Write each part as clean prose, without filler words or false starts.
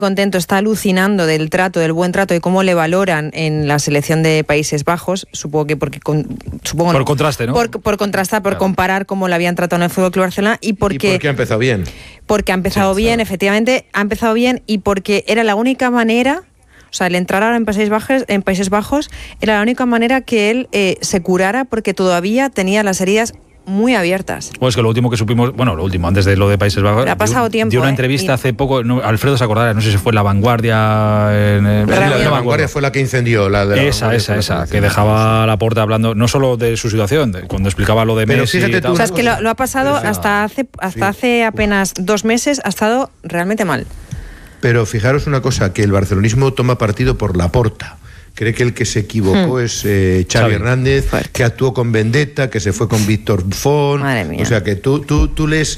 contento, está alucinando del buen trato y cómo le valoran en la selección de Países Bajos, supongo que por contraste, ¿no? Por contrastar, por comparar cómo le habían tratado en el FC Barcelona y porque ha empezado bien. Porque ha empezado bien, efectivamente, ha empezado bien y porque era la única manera, o sea, el entrar ahora en Países Bajos era la única manera que él se curara porque todavía tenía las heridas muy abiertas. Pues que lo último que supimos, antes de lo de Países Bajos, ha pasado tiempo. Dio una entrevista hace poco, Alfredo se acordará, no sé si fue La Vanguardia. La Vanguardia fue la que incendió. Esa, que dejaba a Laporta hablando no solo de su situación, cuando explicaba lo de Messi. Fíjate tú, o sea, es que lo ha pasado hasta hace apenas 2 meses, ha estado realmente mal. Pero fijaros una cosa, que el barcelonismo toma partido por Laporta. Cree que el que se equivocó es Xavi Hernández, que actuó con vendetta, que se fue con Víctor Font. O sea, que tú lees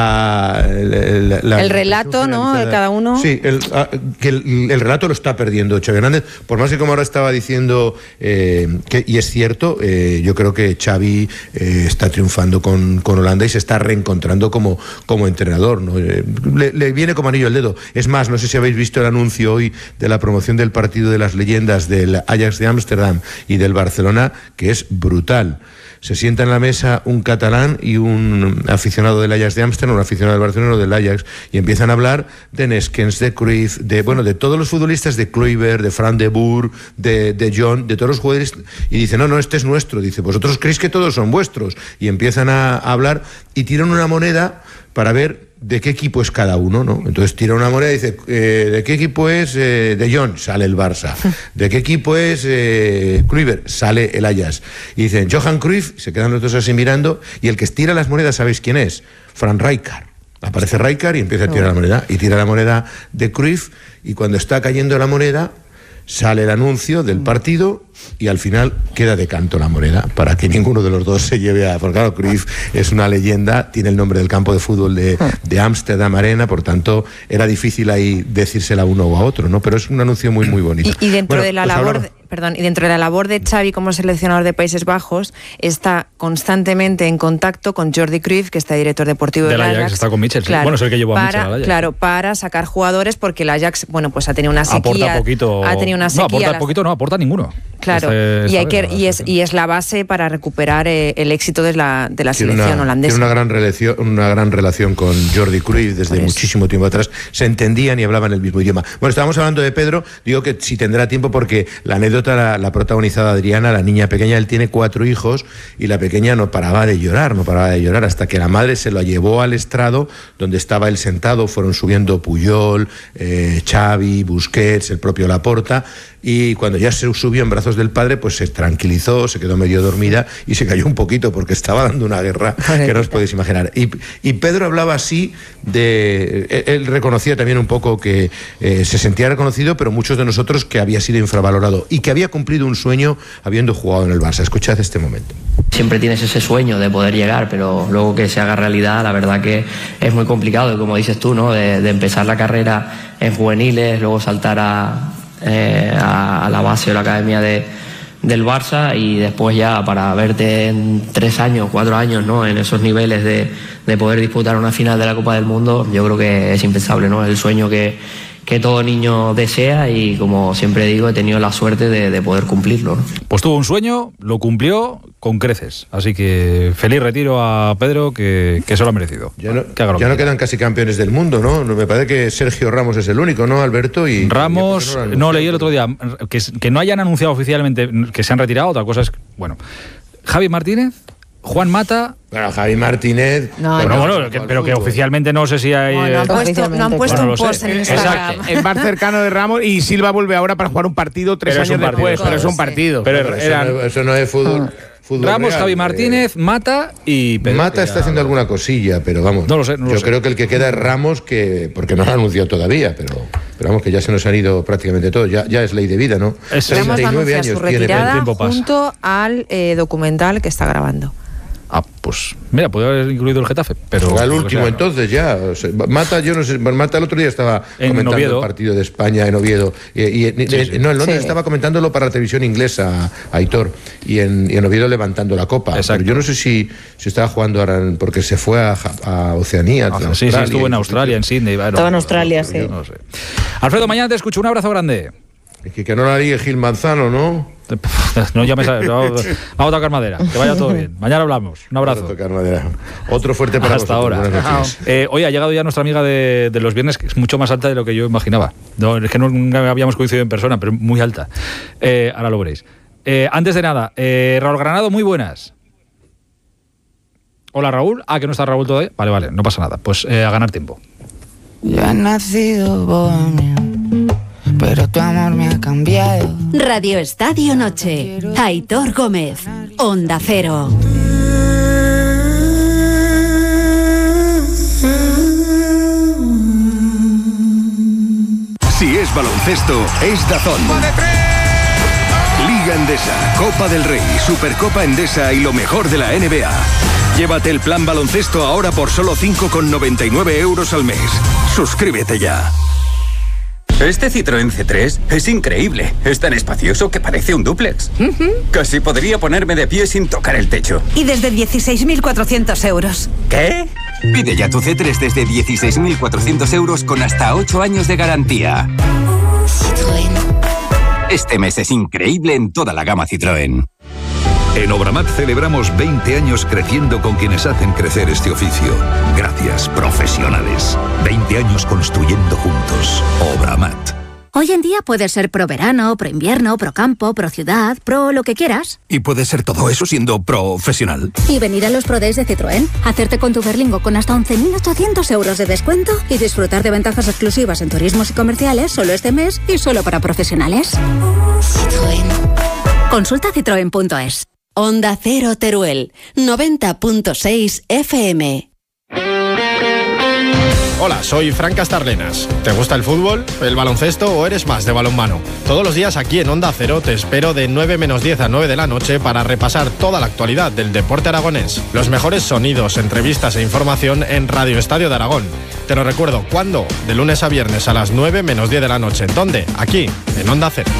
el relato, ¿no? De cada uno. Sí, que el relato lo está perdiendo Xavi Hernández. Por más que, como ahora estaba diciendo, y es cierto, yo creo que Xavi está triunfando con Holanda y se está reencontrando como entrenador, ¿no? Le viene como anillo al dedo. Es más, no sé si habéis visto el anuncio hoy de la promoción del partido de las leyendas del Ajax de Ámsterdam y del Barcelona, que es brutal. Se sienta en la mesa un catalán y un aficionado del Ajax de Ámsterdam, un aficionado del Barcelona o del Ajax, y empiezan a hablar de Neskens, de Cruyff, de todos los futbolistas, de Kluivert, de Fran de Boer, de John, de todos los jugadores, y dice, no, este es nuestro. Dice, vosotros creéis que todos son vuestros. Y empiezan a hablar y tiran una moneda para ver de qué equipo es cada uno, ¿no? Entonces tira una moneda y dice, ¿de qué equipo es De Jong? Sale el Barça. ¿De qué equipo es Kluivert? Sale el Ajax. Y dicen, Johan Cruyff, se quedan los dos así mirando, y el que tira las monedas, ¿sabéis quién es? Fran Rijkaard. Aparece Rijkaard y empieza a tirar la moneda, y tira la moneda de Cruyff, y cuando está cayendo la moneda, sale el anuncio del partido y al final queda de canto la moneda para que ninguno de los dos se lleve a... Porque claro, Cruyff es una leyenda, tiene el nombre del campo de fútbol de Amsterdam Arena, por tanto era difícil ahí decírsela a uno o a otro, ¿no? Pero es un anuncio muy, muy bonito. Y dentro de la labor... y dentro de la labor de Xavi como seleccionador de Países Bajos, está constantemente en contacto con Jordi Cruyff, que está director deportivo del Ajax. Está con Mitchell, claro, es el que llevó a Mitchell al Ajax. Claro, para sacar jugadores, porque el Ajax, pues ha tenido una sequía. Aporta ninguno. Claro, y es la base para recuperar el éxito de la selección holandesa. Tiene una gran relación con Jordi Cruyff desde muchísimo tiempo atrás. Se entendían y hablaban el mismo idioma. Bueno, estábamos hablando de Pedro, digo que si tendrá tiempo porque la anécdota la ha protagonizado Adriana, la niña pequeña. Él tiene 4 hijos y la pequeña no paraba de llorar hasta que la madre se lo llevó al estrado donde estaba él sentado. Fueron subiendo Puyol, Xavi, Busquets, el propio Laporta, y cuando ya se subió en brazos del padre, pues se tranquilizó, se quedó medio dormida y se cayó un poquito porque estaba dando una guerra que no os podéis imaginar. Y Pedro hablaba así él reconocía también un poco que se sentía reconocido, pero muchos de nosotros que había sido infravalorado y que había cumplido un sueño habiendo jugado en el Barça. Escuchad este momento. Siempre tienes ese sueño de poder llegar, pero luego que se haga realidad, la verdad que es muy complicado. Y como dices tú, ¿no? De empezar la carrera en juveniles, luego saltar a la base o la academia del Barça y después ya para verte en 3 años, 4 años, ¿no? En esos niveles de poder disputar una final de la Copa del Mundo, yo creo que es impensable, ¿no? Es el sueño que todo niño desea y, como siempre digo, he tenido la suerte de poder cumplirlo, ¿no? Pues tuvo un sueño, lo cumplió con creces, así que feliz retiro a Pedro, que se lo ha merecido. Ya no quedan casi campeones del mundo, ¿no? Me parece que Sergio Ramos es el único, ¿no, Alberto? Ramos, no leí el otro día, que no hayan anunciado oficialmente que se han retirado, otra cosa es, Javi Martínez, Juan Mata... Bueno, Javi Martínez... pero que oficialmente no sé si hay... No han puesto un post en Instagram. Exacto. Es más cercano de Ramos y Silva vuelve ahora para jugar un partido 3 años después, pero es un partido. Pero eso no es fútbol... Ramos, real, Javi Martínez, Mata y Pedro. Mata está haciendo alguna cosilla, pero vamos. No lo sé. Yo creo que el que queda es Ramos, porque no lo ha anunciado todavía, pero vamos, que ya se nos han ido prácticamente todos. Ya es ley de vida, ¿no? Ramos anuncia su retirada junto al documental que está grabando. Pues mira, puede haber incluido el Getafe, pero el último entonces ya. O sea, Mata, yo no sé, Mata el otro día estaba comentando Oviedo. El partido de España en Oviedo. No, en Londres estaba comentándolo para la televisión inglesa, Aitor, y en Oviedo levantando la copa. Pero yo no sé si estaba jugando ahora, porque se fue a Oceanía. Sí, estuvo en Australia, en Sydney. Estaba en Australia, sí. No sé. Alfredo, mañana te escucho. Un abrazo grande. Que no la ligue Gil Manzano, ¿no? No, ya me sabes. Vamos a tocar madera. Que vaya todo bien. Mañana hablamos. Un abrazo. Vamos a tocar madera. Otro fuerte para hasta vosotros. Ahora. Hoy ha llegado ya nuestra amiga de los viernes, que es mucho más alta de lo que yo imaginaba. No, es que nunca habíamos coincidido en persona, pero muy alta. Ahora lo veréis. Antes de nada, Raúl Granado, muy buenas. Hola, Raúl. Que no está Raúl todavía. Vale, no pasa nada. Pues a ganar tiempo. Yo he nacido bohemio, pero tu amor me ha cambiado. Radio Estadio Noche. Aitor Gómez. Onda Cero. Si es baloncesto, es DAZN. Liga Endesa, Copa del Rey, Supercopa Endesa y lo mejor de la NBA. Llévate el plan baloncesto ahora por solo 5,99 € al mes. Suscríbete ya. Este Citroën C3 es increíble. Es tan espacioso que parece un dúplex. Casi podría ponerme de pie sin tocar el techo. Y desde 16.400 euros. ¿Qué? Pide ya tu C3 desde 16.400 euros con hasta 8 años de garantía. Citroën. Este mes es increíble en toda la gama Citroën. En Obramat celebramos 20 años creciendo con quienes hacen crecer este oficio. Gracias, profesionales. 20 años construyendo juntos. Obramat. Hoy en día puedes ser pro verano, pro invierno, pro campo, pro ciudad, pro lo que quieras. Y puedes ser todo eso siendo profesional. Y venir a los Pro Days de Citroën, hacerte con tu Berlingo con hasta 11.800 € de descuento y disfrutar de ventajas exclusivas en turismos y comerciales solo este mes y solo para profesionales. Citroën. Consulta citroen.es. Onda Cero Teruel, 90.6 FM. Hola, soy Fran Castarlenas. ¿Te gusta el fútbol, el baloncesto o eres más de balonmano? Todos los días aquí en Onda Cero te espero de 9 menos 10 a 9 de la noche para repasar toda la actualidad del deporte aragonés. Los mejores sonidos, entrevistas e información en Radio Estadio de Aragón. Te lo recuerdo, ¿cuándo? De lunes a viernes a las 9 menos 10 de la noche. ¿Dónde? Aquí, en Onda Cero.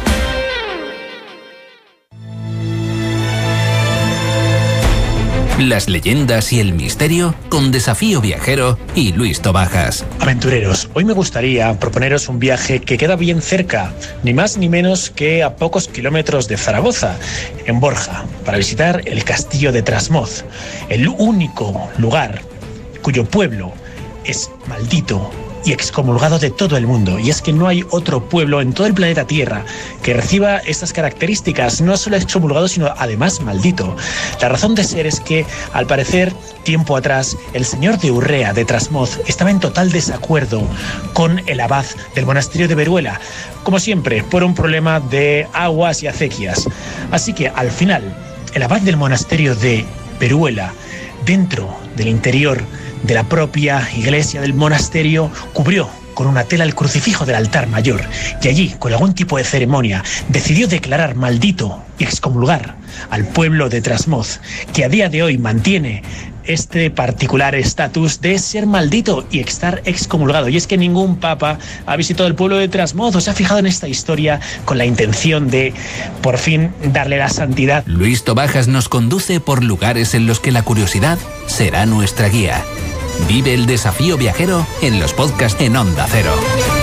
Las leyendas y el misterio con Desafío Viajero y Luis Tobajas. Aventureros, hoy me gustaría proponeros un viaje que queda bien cerca, ni más ni menos que a pocos kilómetros de Zaragoza, en Borja, para visitar el castillo de Trasmoz, el único lugar cuyo pueblo es maldito y excomulgado de todo el mundo. Y es que no hay otro pueblo en todo el planeta Tierra que reciba estas características, no solo excomulgado, sino además maldito. La razón de ser es que, al parecer, tiempo atrás, el señor de Urrea, de Trasmoz, estaba en total desacuerdo con el abad del monasterio de Veruela, como siempre, por un problema de aguas y acequias. Así que, al final, el abad del monasterio de Veruela, dentro del interior de la propia iglesia del monasterio, cubrió con una tela el crucifijo del altar mayor y allí, con algún tipo de ceremonia, decidió declarar maldito y excomulgar al pueblo de Trasmoz, que a día de hoy mantiene este particular estatus de ser maldito y estar excomulgado. Y es que ningún papa ha visitado el pueblo de Trasmoz o se ha fijado en esta historia con la intención de, por fin, darle la santidad. Luis Tobajas nos conduce por lugares en los que la curiosidad será nuestra guía. Vive el Desafío Viajero en los podcasts en Onda Cero.